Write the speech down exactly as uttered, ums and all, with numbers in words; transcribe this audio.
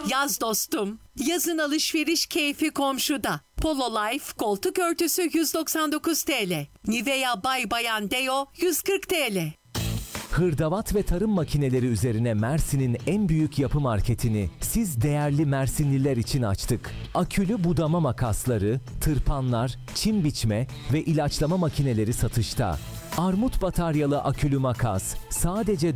Yaz dostum. Yazın alışveriş keyfi komşuda. Polo Life koltuk örtüsü yüz doksan dokuz TL. Nivea Bay Bayan Deo yüz kırk TL. Hırdavat ve tarım makineleri üzerine Mersin'in en büyük yapı marketini siz değerli Mersinliler için açtık. Akülü budama makasları, tırpanlar, çim biçme ve ilaçlama makineleri satışta. Armut bataryalı akülü makas sadece